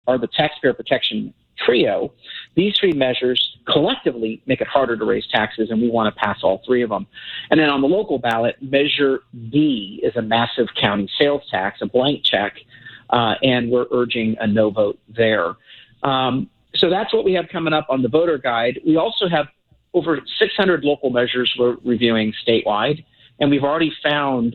are the taxpayer protection trio. These three measures collectively make it harder to raise taxes, and we want to pass all three of them. And then on the local ballot, Measure B is a massive county sales tax, a blank check, and we're urging a no vote there. So that's what we have coming up on the voter guide. We also have over 600 local measures we're reviewing statewide, and we've already found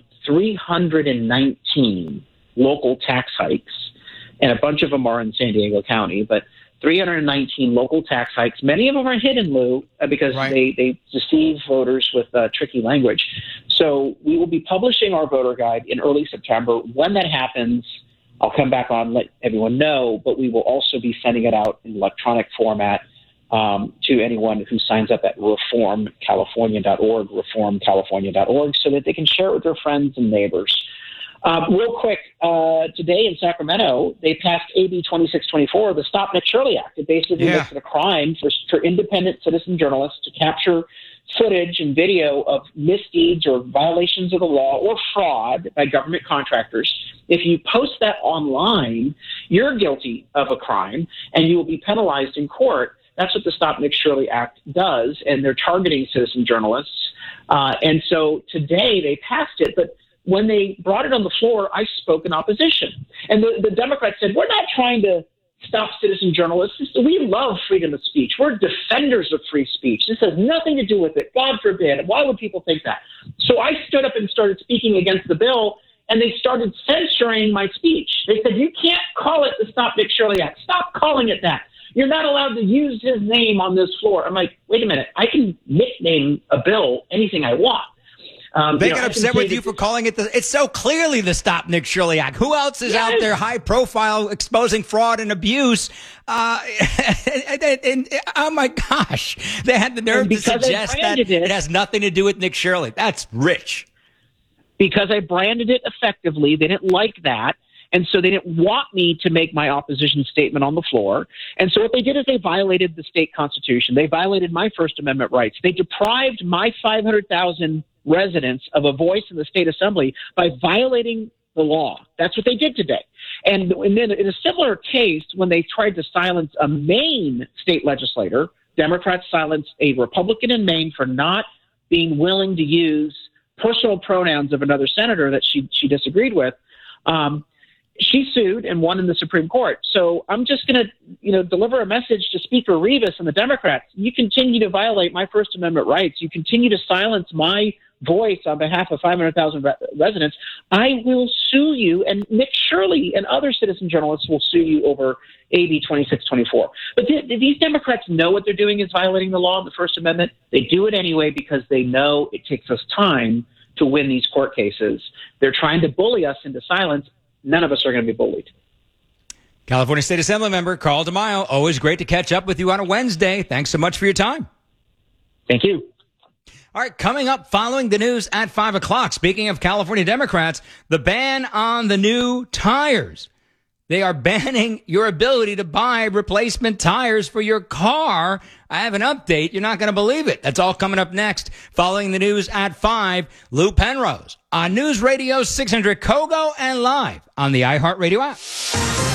319 local tax hikes, and a bunch of them are in San Diego County, but 319 local tax hikes. Many of them are hidden, Lou, because they deceive voters with tricky language. So we will be publishing our voter guide in early September. When that happens, I'll come back on and let everyone know, but we will also be sending it out in electronic format to anyone who signs up at reformcalifornia.org, reformcalifornia.org, so that they can share it with their friends and neighbors. Real quick, today in Sacramento, they passed AB 2624, the Stop Nick Shirley Act. It basically makes it a crime for independent citizen journalists to capture footage and video of misdeeds or violations of the law or fraud by government contractors. If you post that online, you're guilty of a crime, and you will be penalized in court. That's what the Stop Nick Shirley Act does, and they're targeting citizen journalists. And so today they passed it, but when they brought it on the floor, I spoke in opposition. And the Democrats said, we're not trying to stop citizen journalists. We love freedom of speech. We're defenders of free speech. This has nothing to do with it. God forbid. Why would people think that? So I stood up and started speaking against the bill, and they started censoring my speech. They said, you can't call it the Stop Nick Shirley Act. Stop calling it that. You're not allowed to use his name on this floor. I'm like, wait a minute. I can nickname a bill anything I want. They get upset with you for calling it it's so clearly the Stop Nick Shirley Act. Who else is out there high profile exposing fraud and abuse? And oh my gosh, they had the nerve to suggest that it has nothing to do with Nick Shirley. That's rich. Because I branded it effectively. They didn't like that. And so they didn't want me to make my opposition statement on the floor. And so what they did is they violated the state constitution. They violated my First Amendment rights. They deprived my 500,000 residents of a voice in the state assembly by violating the law. That's what they did today. And then in a similar case, when they tried to silence a Maine state legislator, Democrats silenced a Republican in Maine for not being willing to use personal pronouns of another senator that she disagreed with. She sued and won in the Supreme Court. So I'm just going to, deliver a message to Speaker Rivas and the Democrats. You continue to violate my First Amendment rights. You continue to silence my voice on behalf of 500,000 residents. I will sue you, and Nick Shirley and other citizen journalists will sue you over AB 2624. But these Democrats know what they're doing is violating the law of the First Amendment. They do it anyway because they know it takes us time to win these court cases. They're trying to bully us into silence. None of us are going to be bullied. California State Assembly member Carl DeMaio, always great to catch up with you on a Wednesday. Thanks so much for your time. Thank you. All right, coming up following the news at 5 o'clock, speaking of California Democrats, the ban on the new tires. They are banning your ability to buy replacement tires for your car. I have an update. You're not going to believe it. That's all coming up next. Following the news at 5, Lou Penrose on News Radio 600 Kogo and live on the iHeartRadio app.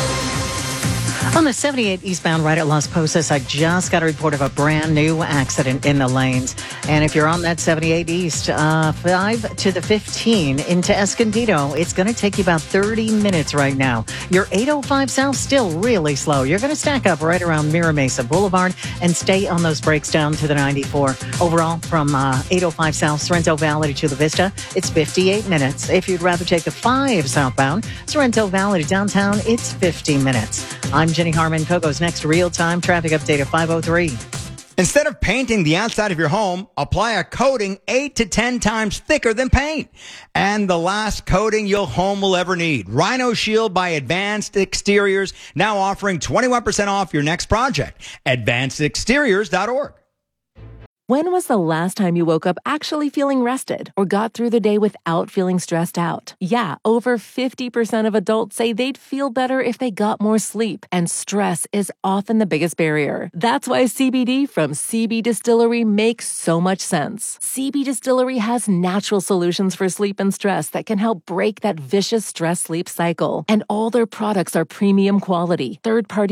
On the 78 eastbound right at Las Posas, I just got a report of a brand new accident in the lanes. And if you're on that 78 east, 5 to the 15 into Escondido, it's going to take you about 30 minutes right now. Your 805 south still really slow. You're going to stack up right around Mira Mesa Boulevard and stay on those brakes down to the 94. Overall, from 805 south, Sorrento Valley to Chula Vista, it's 58 minutes. If you'd rather take the 5 southbound, Sorrento Valley to downtown, it's 50 minutes. I'm Jenny Harmon. Kogo's next real-time traffic update at 5:03. Instead of painting the outside of your home, apply a coating 8 to 10 times thicker than paint. And the last coating your home will ever need. Rhino Shield by Advanced Exteriors, now offering 21% off your next project. AdvancedExteriors.org. When was the last time you woke up actually feeling rested or got through the day without feeling stressed out? Yeah, over 50% of adults say they'd feel better if they got more sleep, and stress is often the biggest barrier. That's why CBD from CB Distillery makes so much sense. CB Distillery has natural solutions for sleep and stress that can help break that vicious stress-sleep cycle. And all their products are premium quality, third-party